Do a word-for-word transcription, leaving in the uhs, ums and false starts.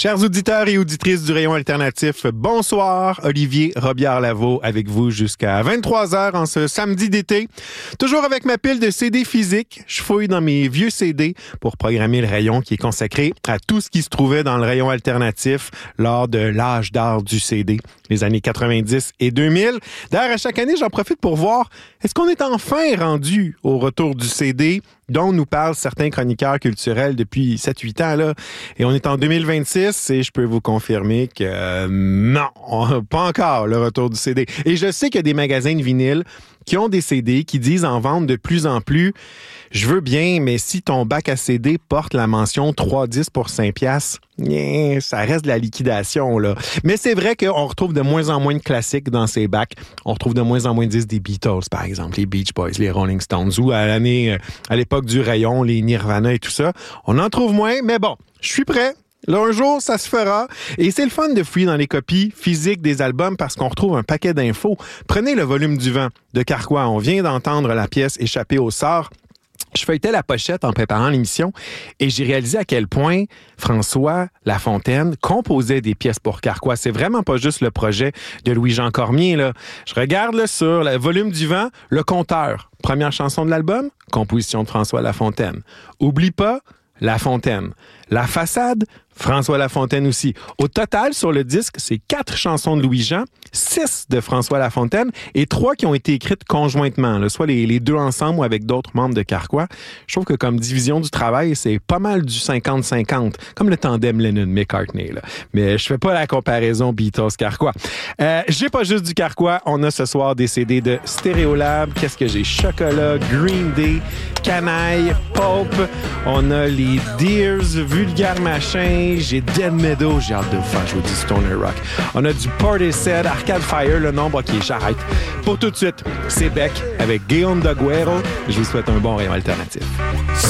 Chers auditeurs et auditrices du Rayon Alternatif, bonsoir. Olivier Robillard-Lavaux avec vous jusqu'à vingt-trois heures en ce samedi d'été. Toujours avec ma pile de C D physiques, je fouille dans mes vieux C D pour programmer le rayon qui est consacré à tout ce qui se trouvait dans le Rayon Alternatif lors de l'âge d'or du C D, les années quatre-vingt-dix et deux mille. D'ailleurs, à chaque année, j'en profite pour voir, est-ce qu'on est enfin rendu au retour du C D dont nous parlent certains chroniqueurs culturels depuis sept huit ans, là. Et on est en deux mille vingt-six et je peux vous confirmer que euh, non, on, pas encore le retour du C D. Et je sais qu'il y a des magasins de vinyle qui ont des C D, qui disent en vente de plus en plus, je veux bien, mais si ton bac à C D porte la mention trois dix pour cinq piastres, yeah, ça reste de la liquidation, là. Mais c'est vrai qu'on retrouve de moins en moins de classiques dans ces bacs. On retrouve de moins en moins de disques des Beatles, par exemple, les Beach Boys, les Rolling Stones, ou à l'année, à l'époque du rayon, les Nirvana et tout ça. On en trouve moins, mais bon, je suis prêt. Là, un jour, ça se fera. Et c'est le fun de fouiller dans les copies physiques des albums parce qu'on retrouve un paquet d'infos. Prenez le volume du vent de Carquois. On vient d'entendre la pièce Échappée au sort. Je feuilletais la pochette en préparant l'émission et j'ai réalisé à quel point François Lafontaine composait des pièces pour Carquois. C'est vraiment pas juste le projet de Louis-Jean Cormier, là. Je regarde là, sur le volume du vent, le compteur. Première chanson de l'album, composition de François Lafontaine. Oublie pas, Lafontaine. La façade, François Lafontaine aussi. Au total, sur le disque, c'est quatre chansons de Louis-Jean, six de François Lafontaine et trois qui ont été écrites conjointement, là, soit les, les deux ensemble ou avec d'autres membres de Carquois. Je trouve que comme division du travail, c'est pas mal du cinquante cinquante, comme le tandem Lennon-McCartney, là. Mais je fais pas la comparaison Beatles-Carquois. Euh, j'ai pas juste du Carquois, on a ce soir des C D de Stéréolab. Qu'est-ce que j'ai? Chocolat, Green Day, Canaille, Pulp. On a les Deers, Vulgaire Machin, j'ai Dead Meadow, j'ai hâte de vous faire jouer du Stoner Rock. On a du Portishead, Arcade Fire, le nombre, ok, j'arrête. Pour tout de suite, c'est Beck avec Guillaume Daguerre. Je vous souhaite un bon rayon alternatif.